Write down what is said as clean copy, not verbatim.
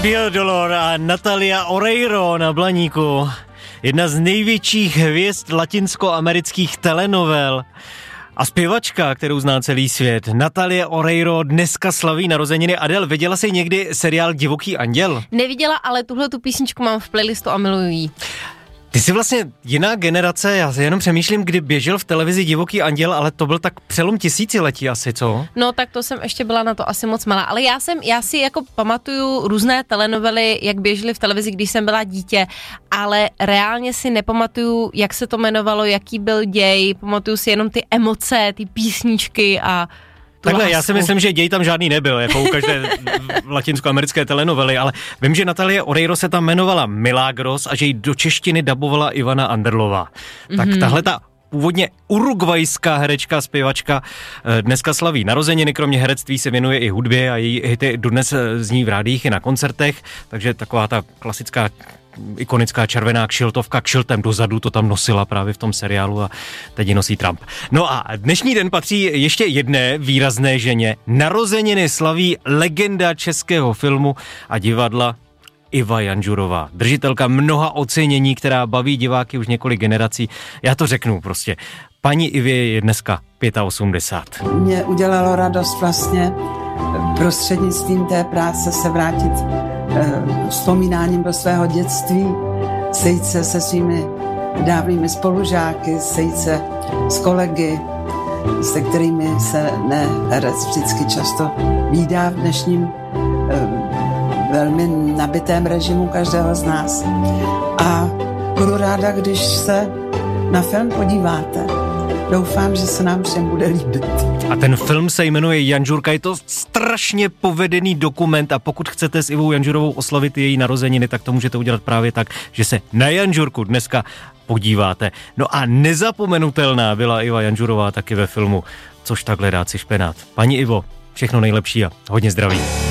Biodolor a Natalia Oreiro na Blaníku. Jedna z největších hvězd latinskoamerických telenovel a zpěvačka, kterou zná celý svět. Natalia Oreiro dneska slaví narozeniny. Adel, viděla jsi někdy seriál Divoký anděl? Neviděla, ale tuhle tu písničku mám v playlistu a miluji ji. Ty jsi vlastně jiná generace, já si jenom přemýšlím, kdy běžel v televizi Divoký anděl, ale to byl tak přelom tisíciletí asi, co? No tak to jsem ještě byla na to asi moc malá, ale já si jako pamatuju různé telenovely, jak běžely v televizi, když jsem byla dítě, ale reálně si nepamatuju, jak se to jmenovalo, jaký byl děj, pamatuju si jenom ty emoce, ty písničky a takhle, já si myslím, že děj tam žádný nebyl, jako u každé latinskoamerické telenovely, ale vím, že Natalie Oreiro se tam jmenovala Milagros a že ji do češtiny dabovala Ivana Anderlová. Tak tahle ta původně urugvajská herečka, zpěvačka dneska slaví narozeniny, kromě herectví se věnuje i hudbě a její hity dodnes zní v rádiích i na koncertech, takže taková ta klasická ikonická červená kšiltovka kšiltem dozadu, to tam nosila právě v tom seriálu a teď ji nosí Trump. No a dnešní den patří ještě jedné výrazné ženě. Narozeniny slaví legenda českého filmu a divadla Iva Janžurová. Držitelka mnoha ocenění, která baví diváky už několik generací. Já to řeknu prostě. Paní Ivě je dneska 85. Mě udělalo radost vlastně prostřednictvím té práce se vrátit vzpomínáním do svého dětství, sejít se se svými dávnými spolužáky, sejít se s kolegy, se kterými se herec vždycky často vídá v dnešním velmi nabitém režimu každého z nás. A budu ráda, když se na film podíváte. Doufám, že se nám všem bude líbit. A ten film se jmenuje Janžurka, je to strašně povedený dokument a pokud chcete s Ivou Janžurovou oslavit její narozeniny, tak to můžete udělat právě tak, že se na Janžurku dneska podíváte. No a nezapomenutelná byla Iva Janžurová taky ve filmu Což takhle dát si špenát. Paní Ivo, všechno nejlepší a hodně zdraví.